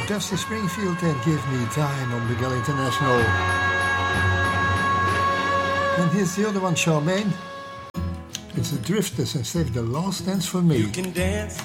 Dusty Springfield and Give Me Time on Miguel International. And here's the other one, Charmaine. It's the Drifters and Save the Last Dance for Me. You can dance